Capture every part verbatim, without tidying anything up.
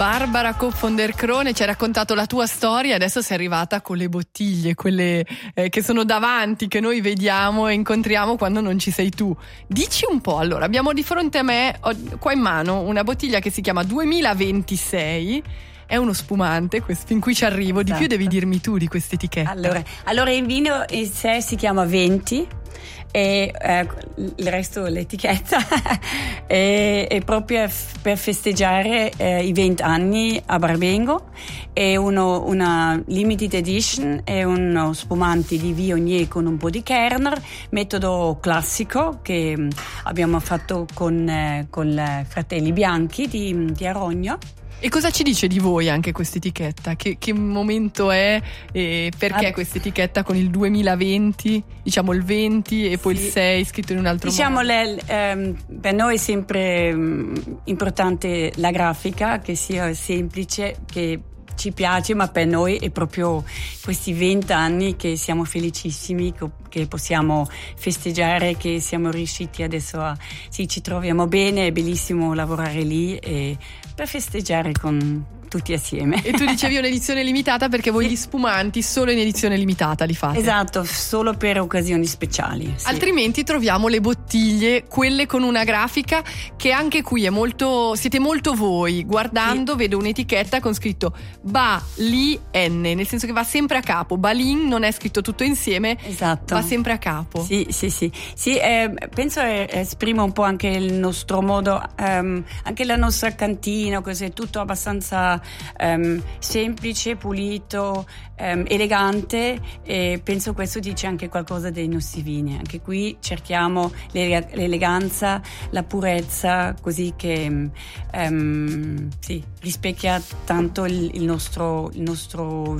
Barbara Kopp von der Krone, ci hai raccontato la tua storia, adesso sei arrivata con le bottiglie, quelle eh, che sono davanti, che noi vediamo e incontriamo quando non ci sei tu. Dici un po', allora, abbiamo di fronte a me, ho qua in mano, una bottiglia che si chiama duemilaventisei, è uno spumante, questo, fin qui ci arrivo, esatto. Di più devi dirmi tu di questa etichetta. Allora, allora il vino in sé si chiama venti, e eh, il resto l'etichetta è, è proprio per festeggiare eh, i venti anni a Barbengo. È uno, una limited edition, è uno spumante di Viognier con un po' di Kerner, metodo classico che mh, abbiamo fatto con, eh, con i Fratelli Bianchi di, di Arogno. E cosa ci dice di voi anche questa etichetta? Che, che momento è e perché ah, questa etichetta con il duemilaventi, diciamo il venti e poi sì, il sei scritto in un altro diciamo modo? Le, ehm, per noi è sempre mh, importante la grafica, che sia semplice, che ci piace, ma per noi è proprio questi venti anni che siamo felicissimi, che possiamo festeggiare, che siamo riusciti adesso a... Sì, ci troviamo bene, è bellissimo lavorare lì e per festeggiare con tutti assieme. E tu dicevi un'edizione limitata perché voi gli spumanti solo in edizione limitata li fate? Esatto, solo per occasioni speciali. Sì. Altrimenti troviamo le bottiglie, quelle con una grafica che anche qui è molto, siete molto voi. Guardando sì, vedo un'etichetta con scritto Balin, nel senso che va sempre a capo. Balin non è scritto tutto insieme, esatto, va sempre a capo. Sì, sì, sì. Sì, eh, penso eh, esprima un po' anche il nostro modo, ehm, anche la nostra cantina, così è tutto abbastanza Um, semplice, pulito, um, elegante, e penso questo dice anche qualcosa dei nostri vini. Anche qui cerchiamo l'ele- l'eleganza, la purezza, così che um, sì, rispecchia tanto il, il, nostro, il nostro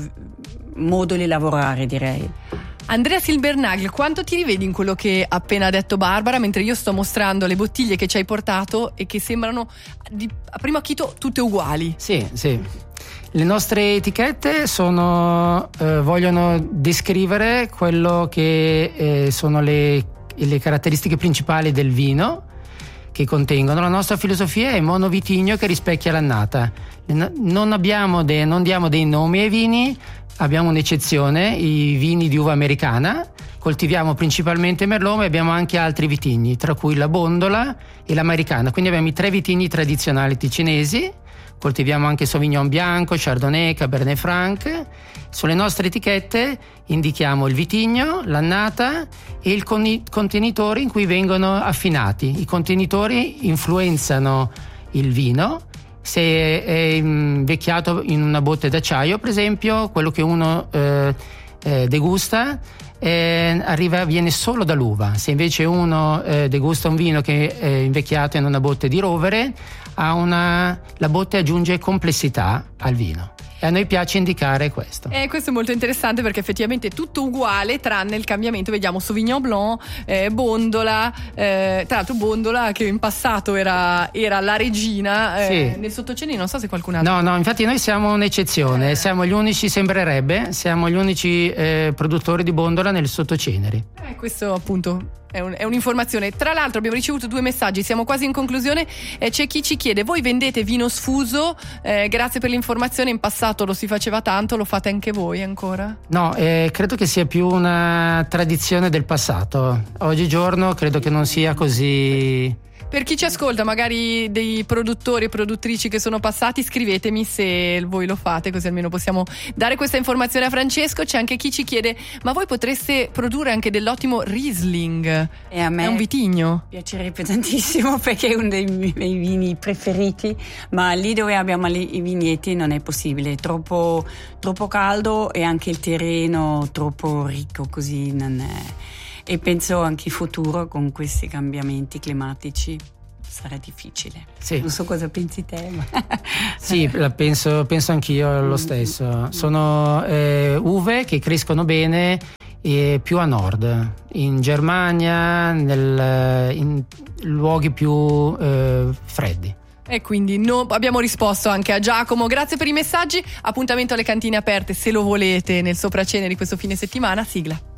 modo di lavorare, direi. Andrea Silbernagel, quanto ti rivedi in quello che ha appena detto Barbara, mentre io sto mostrando le bottiglie che ci hai portato e che sembrano di, a primo acchito tutte uguali? Sì, sì. Le nostre etichette sono eh, vogliono descrivere quello che eh, sono le, le caratteristiche principali del vino che contengono. La nostra filosofia è monovitigno che rispecchia l'annata. Non abbiamo de, non diamo dei nomi ai vini. Abbiamo un'eccezione, i vini di uva americana, coltiviamo principalmente Merlot, ma abbiamo anche altri vitigni, tra cui la Bondola e l'Americana. Quindi abbiamo i tre vitigni tradizionali ticinesi, coltiviamo anche Sauvignon Bianco, Chardonnay, Cabernet Franc. Sulle nostre etichette indichiamo il vitigno, l'annata e il con- contenitore in cui vengono affinati. I contenitori influenzano il vino. Se è invecchiato in una botte d'acciaio, per esempio, quello che uno eh, eh, degusta eh, arriva, viene solo dall'uva. Se invece uno eh, degusta un vino che è invecchiato in una botte di rovere, ha una, la botte aggiunge complessità al vino. E a noi piace indicare questo. E eh, questo è molto interessante perché effettivamente è tutto uguale tranne il cambiamento. Vediamo Sauvignon Blanc, eh, Bondola, eh, tra l'altro Bondola che in passato era, era la regina, eh, sì, nel Sottoceneri, non so se qualcun altro. No, no, infatti noi siamo un'eccezione, eh. siamo gli unici, sembrerebbe, siamo gli unici eh, produttori di Bondola nel Sottoceneri. Eh, questo appunto è, un, è un'informazione. Tra l'altro abbiamo ricevuto due messaggi, siamo quasi in conclusione. Eh, c'è chi ci chiede: voi vendete vino sfuso? Eh, grazie per l'informazione, in passato lo si faceva tanto, lo fate anche voi ancora? No, eh, credo che sia più una tradizione del passato. Oggigiorno credo che non sia così. Per chi ci ascolta, magari dei produttori e produttrici che sono passati, scrivetemi se voi lo fate, così almeno possiamo dare questa informazione a Francesco. C'è anche chi ci chiede: ma voi potreste produrre anche dell'ottimo Riesling? E a me è un vitigno? Piacerebbe tantissimo perché è uno dei miei vini preferiti, ma lì dove abbiamo i vigneti non è possibile, è troppo, troppo caldo e anche il terreno troppo ricco, così non è. E penso anche in futuro con questi cambiamenti climatici sarà difficile. Sì. Non so cosa pensi te, ma sì, la penso, penso anch'io lo stesso. Sono eh, uve che crescono bene e più a nord, in Germania, nel, in luoghi più eh, freddi. E quindi no, abbiamo risposto anche a Giacomo. Grazie per i messaggi. Appuntamento alle cantine aperte se lo volete nel sopracene di questo fine settimana. Sigla.